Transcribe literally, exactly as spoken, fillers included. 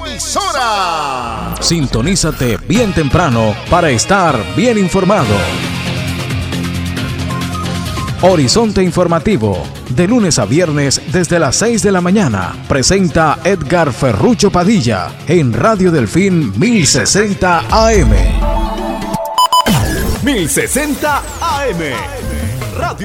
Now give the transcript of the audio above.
emisora. Sintonízate bien temprano para estar bien informado. Horizonte Informativo, de lunes a viernes desde las seis de la mañana, presenta Edgar Ferrucho Padilla en Radio Delfín mil sesenta A M. mil sesenta A M. Radio